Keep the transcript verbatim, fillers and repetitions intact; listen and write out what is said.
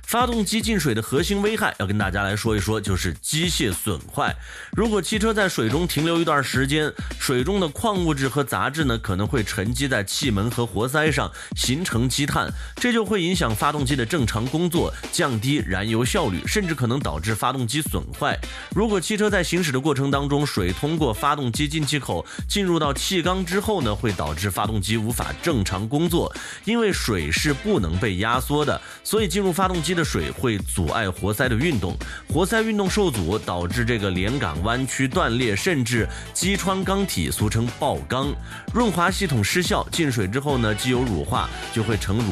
发动机进水的核心危害要跟大家来说一说，就是机械损坏。如果汽车在水中停留一段时间，水中的矿物质和杂质呢可能会沉积在气门和活塞上，形成积碳，这就会影响发动机的正常工作，降低燃油效率，甚至可能导致发动机损坏。如果汽车在行驶的过程当中，水通过发动机进气口进入到气缸之后呢，会导致发动机无法正常工作，因为水是不能被压缩的，所以进入发动机的水会阻碍活塞的运动，活塞运动受阻，导致这个连杆弯曲断裂，甚至击穿缸体，俗称爆缸。润滑系统失效，进水之后呢，机油乳化就会呈乳